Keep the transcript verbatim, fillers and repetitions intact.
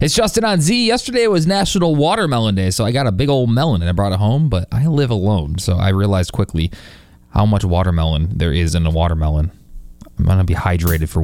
It's Justin on Z. Yesterday was National Watermelon Day, so I got a big old melon and I brought it home, but I live alone, so I realized quickly how much watermelon there is in a watermelon. I'm going to be hydrated for